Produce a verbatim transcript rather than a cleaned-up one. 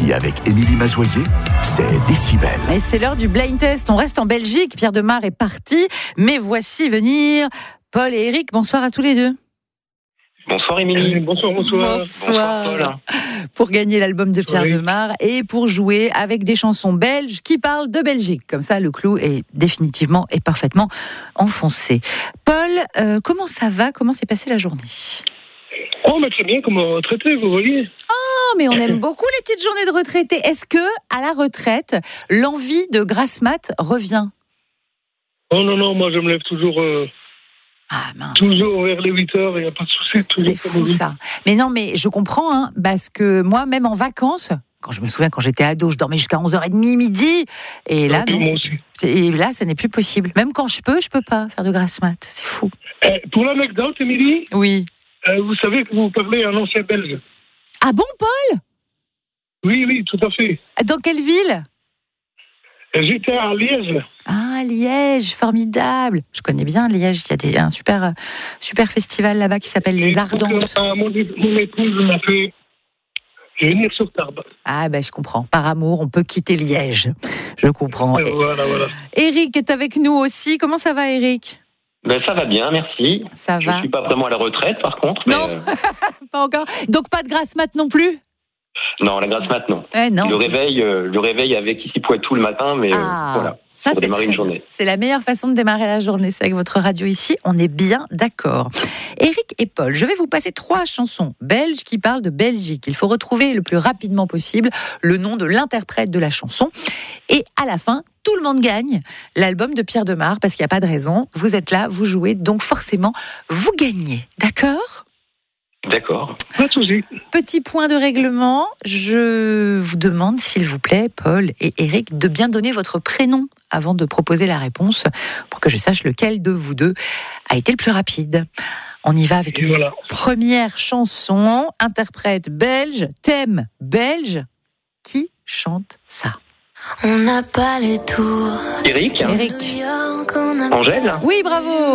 Ici, avec Émilie Mazoyer, c'est Décibel. Et c'est l'heure du blind test. On reste en Belgique. Pierre Demar est parti. Mais voici venir Paul et Eric. Bonsoir à tous les deux. Bonsoir Émilie. Bonsoir, bonsoir. Bonsoir. Bonsoir Paul. Pour gagner l'album de Pierre Oui. Demar et pour jouer avec des chansons belges qui parlent de Belgique. Comme ça, le clou est définitivement et parfaitement enfoncé. Paul, euh, comment ça va ? Comment s'est passée la journée ? Oh, mais très bien, comme retraité, vous voyez. Oh, mais on aime beaucoup les petites journées de retraités. Est-ce que, à la retraite, l'envie de grasse mat revient ? Oh non, non, moi je me lève toujours, euh, Ah mince. toujours vers les huit heures, il n'y a pas de souci. Toujours C'est comme fou vous. ça. Mais non, mais je comprends, hein, parce que moi, même en vacances, quand je me souviens, quand j'étais ado, je dormais jusqu'à onze heures trente, midi. Et là, Oui, non, moi aussi. c'est- et là, ça n'est plus possible. Même quand je peux, je peux pas faire de grasse mat. C'est fou. Eh, pour l'anecdote, Émilie, Oui. euh, vous savez que vous parlez un ancien belge. Ah bon, Paul ? Oui, oui, tout à fait. Dans quelle ville ? Et j'étais à Liège. Ah, Liège, formidable. Je connais bien Liège. Il y a des, un super, super festival là-bas qui s'appelle Les Et Ardentes. donc, euh, mon, mon épouse m'a fait venir sur Tarbes. Ah ben je comprends. Par amour, on peut quitter Liège. Je comprends. Et voilà, voilà. Eric est avec nous aussi. Comment ça va, Eric ? Ben, ça va bien, merci. Ça Je va. ne suis pas vraiment à la retraite par contre. Non. Mais, euh, Pas encore. Donc pas de grasse mat non plus ? non, la grasse mat, non. Eh non. Le réveil, euh, le réveil avec ici Poitou le matin, mais euh, Ah, voilà. ça pour c'est démarrer très une bien. journée. C'est la meilleure façon de démarrer la journée. C'est avec votre radio ici. On est bien d'accord. Eric et Paul, je vais vous passer trois chansons belges qui parlent de Belgique. Il faut retrouver le plus rapidement possible le nom de l'interprète de la chanson. Et à la fin, tout le monde gagne l'album de Pierre Demar parce qu'il n'y a pas de raison. Vous êtes là, vous jouez, donc forcément, vous gagnez. D'accord ? D'accord. Pas de souci. Petit point de règlement, je vous demande, s'il vous plaît, Paul et Eric, de bien donner votre prénom avant de proposer la réponse pour que je sache lequel de vous deux a été le plus rapide. On y va avec Et une voilà. première chanson, interprète belge, thème belge. Qui chante ça ? On n'a pas les tours. Eric, Eric. New York, on a Angèle. Oui, bravo !